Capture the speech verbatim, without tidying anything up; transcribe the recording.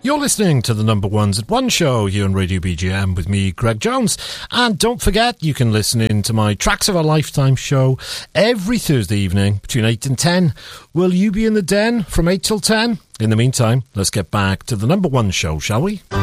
You're listening to the number ones at one show here on Radio B G M with me, Greg Jones. And don't forget, you can listen in to my Tracks of a Lifetime show every Thursday evening between eight and ten. Will you be in the den from eight till ten? In the meantime, let's get back to the number one show, shall we?